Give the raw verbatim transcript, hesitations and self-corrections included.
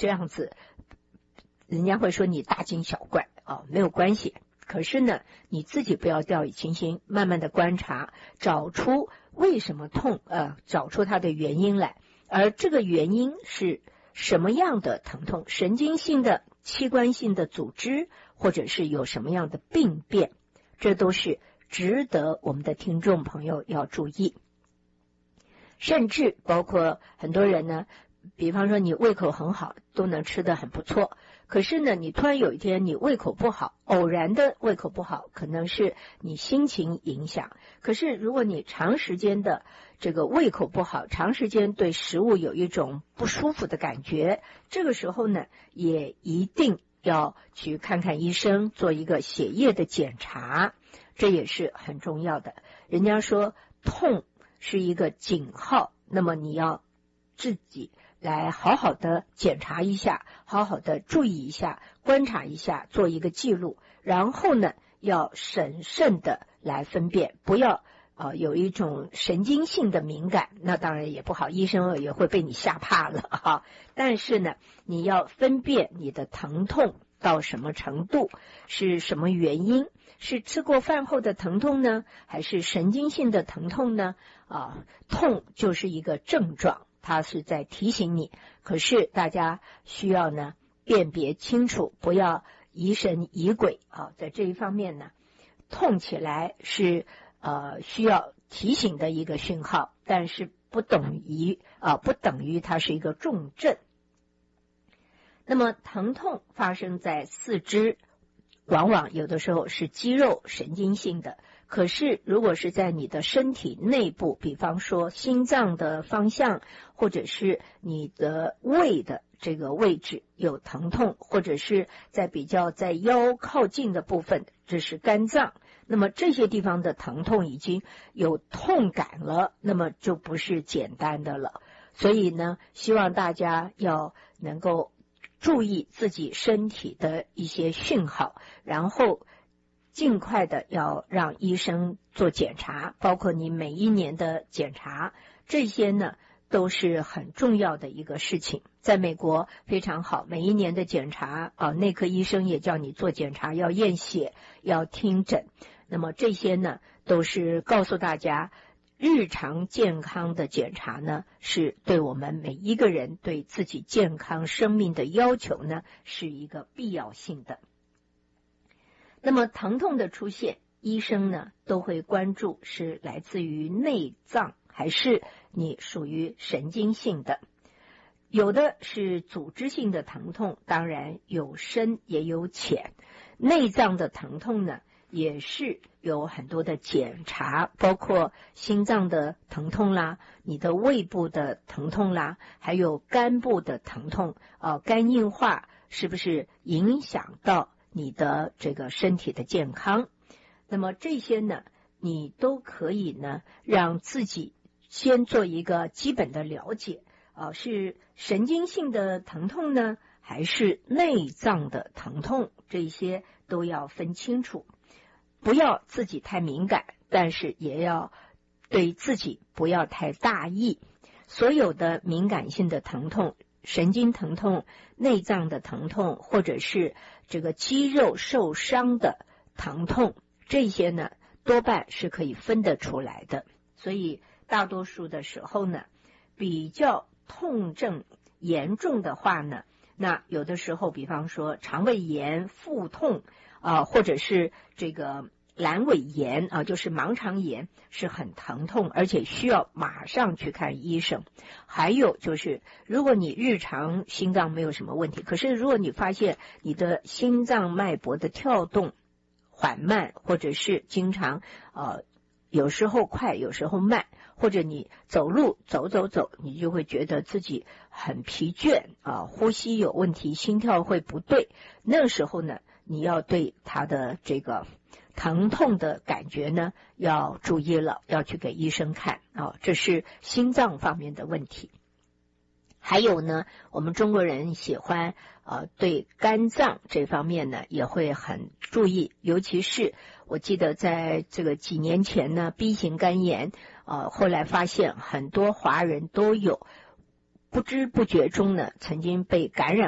这样子人家会说你大惊小怪啊，没有关系。可是呢，你自己不要掉以轻心，慢慢的观察，找出为什么痛，呃，找出它的原因来。而这个原因是什么样的疼痛？神经性的、器官性的组织，或者是有什么样的病变？这都是值得我们的听众朋友要注意。甚至包括很多人呢，比方说你胃口很好，都能吃得很不错。可是呢，你突然有一天你胃口不好，偶然的胃口不好，可能是你心情影响。可是如果你长时间的这个胃口不好，长时间对食物有一种不舒服的感觉，这个时候呢，也一定要去看看医生，做一个血液的检查，这也是很重要的。人家说痛是一个警号，那么你要自己来好好的检查一下，好好的注意一下，观察一下，做一个记录，然后呢，要审慎的来分辨，不要呃有一种神经性的敏感，那当然也不好，医生也会被你吓怕了哈。但是呢，你要分辨你的疼痛到什么程度，是什么原因，是吃过饭后的疼痛呢，还是神经性的疼痛呢？啊，痛就是一个症状，它是在提醒你，可是大家需要呢辨别清楚，不要疑神疑鬼啊。在这一方面呢，痛起来是呃需要提醒的一个讯号，但是不等于啊不等于它是一个重症。那么疼痛发生在四肢，往往有的时候是肌肉神经性的。可是如果是在你的身体内部，比方说心脏的方向，或者是你的胃的这个位置有疼痛，或者是在比较在腰靠近的部分，这是肝脏，那么这些地方的疼痛已经有痛感了，那么就不是简单的了。所以呢，希望大家要能够注意自己身体的一些讯号，然后尽快的要让医生做检查，包括你每一年的检查，这些呢都是很重要的一个事情。在美国非常好，每一年的检查啊，内科医生也叫你做检查，要验血，要听诊。那么这些呢都是告诉大家，日常健康的检查呢，是对我们每一个人对自己健康生命的要求呢，是一个必要性的。那么疼痛的出现，医生呢都会关注是来自于内脏还是你属于神经性的。有的是组织性的疼痛，当然有深也有浅。内脏的疼痛呢，也是有很多的检查，包括心脏的疼痛啦，你的胃部的疼痛啦，还有肝部的疼痛啊，肝硬化是不是影响到你的这个身体的健康？那么这些呢，你都可以呢让自己先做一个基本的了解啊，是神经性的疼痛呢，还是内脏的疼痛？这些都要分清楚，不要自己太敏感，但是也要对自己不要太大意。所有的敏感性的疼痛，神经疼痛、内脏的疼痛，或者是这个肌肉受伤的疼痛，这些呢多半是可以分得出来的。所以大多数的时候呢，比较痛症严重的话呢，那有的时候比方说肠胃炎、腹痛啊、呃，或者是这个阑尾炎啊，就是盲肠炎，是很疼痛，而且需要马上去看医生。还有就是，如果你日常心脏没有什么问题，可是如果你发现你的心脏脉搏的跳动缓慢，或者是经常呃有时候快，有时候慢，或者你走路走走走，你就会觉得自己很疲倦啊，呼吸有问题，心跳会不对，那个时候呢，你要对他的这个疼痛的感觉呢要注意了，要去给医生看啊，这是心脏方面的问题。还有呢，我们中国人喜欢呃对肝脏这方面呢也会很注意，尤其是我记得在这个几年前呢 B 型肝炎呃后来发现很多华人都有，不知不觉中呢曾经被感染